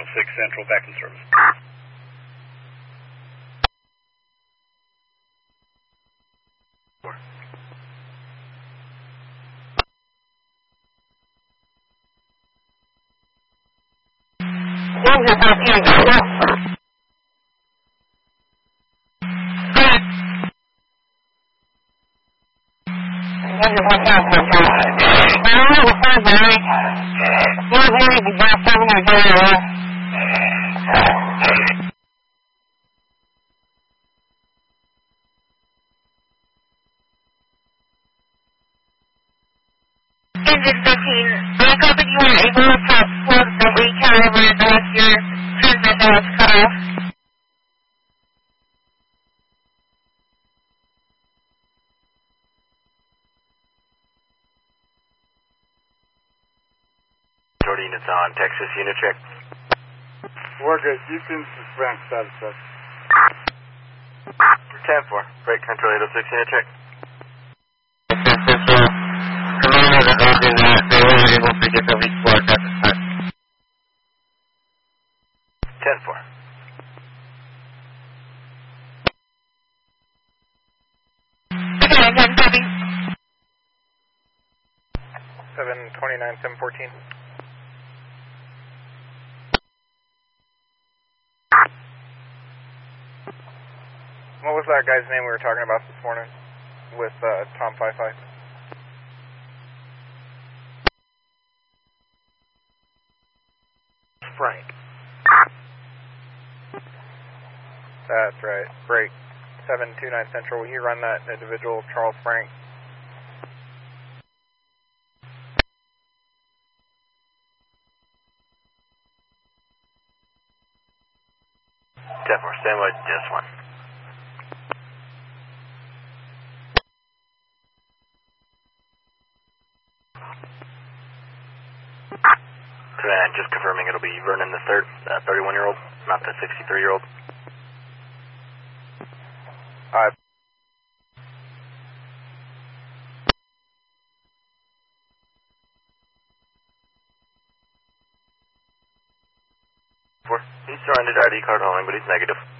6 Central, back in service. Engine 15, I hope that you were able to plug the recalibrate unless your transmission was cut off. Jordy units on Texas, unit check. We're good. Houston to Frank, status check. 10-4, break control 806, unit check. They were able to get the weak plug at the time. 10-4. Okay, again, copy. 729, 714. What was that guy's name we were talking about this morning with Tom Fi-Fi? Frank. That's right. Break 729 Central. Will you run that individual, Charles Frank? Definitely, stand by this one. And just confirming it'll be Vernon the third, 31-year-old, not the 63-year-old. He's surrendered ID card only, but he's negative.